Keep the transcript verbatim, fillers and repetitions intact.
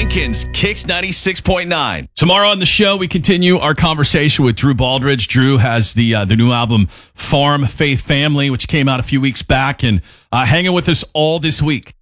Lincoln's Kicks ninety-six point nine. Tomorrow on the show, we continue our conversation with Drew Baldridge. Drew has the uh, the new album Farm Faith Family, which came out a few weeks back, and uh, hanging with us all this week.